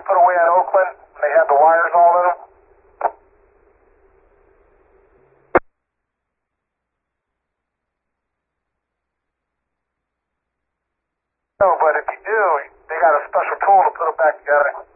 put away on Oakland, they had the wires all in them? No, but if you do, they got a special tool to put them back together.